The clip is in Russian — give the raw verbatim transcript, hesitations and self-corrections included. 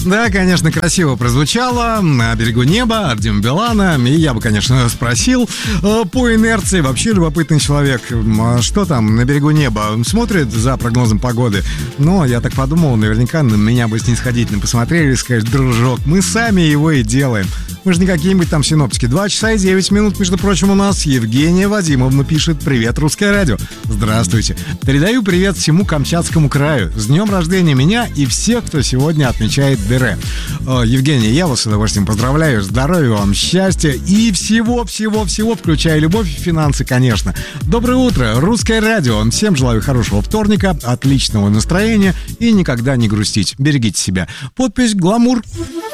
Да, конечно, красиво прозвучало. На берегу неба, Артема Билана. И я бы, конечно, спросил э, по инерции, вообще любопытный человек, э, что там на берегу неба? Смотрит за прогнозом погоды? Но я так подумал, наверняка на меня бы снисходительно посмотрели и сказали: дружок, мы сами его и делаем. Мы же не какие-нибудь там синоптики. Два часа и девять минут, между прочим, у нас Евгения Вадимовна пишет: привет, Русское радио. Здравствуйте. Передаю привет всему Камчатскому краю. С днем рождения меня и всех, кто сегодня отмечает дыре. О, Евгения, я вас с удовольствием поздравляю. Здоровья вам, счастья и всего-всего-всего, включая любовь и финансы, конечно. Доброе утро, Русское радио. Всем желаю хорошего вторника, отличного настроения и никогда не грустить. Берегите себя. Подпись «Гламур».